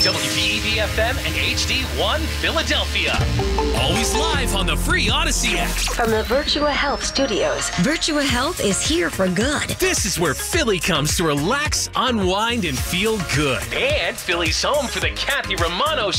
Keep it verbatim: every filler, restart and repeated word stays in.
W B E V F M and H D one Philadelphia. Always live on the free Odyssey app. From the Virtua Health Studios, Virtua Health is here for good. This is where Philly comes to relax, unwind, and feel good. And Philly's home for the Kathy Romano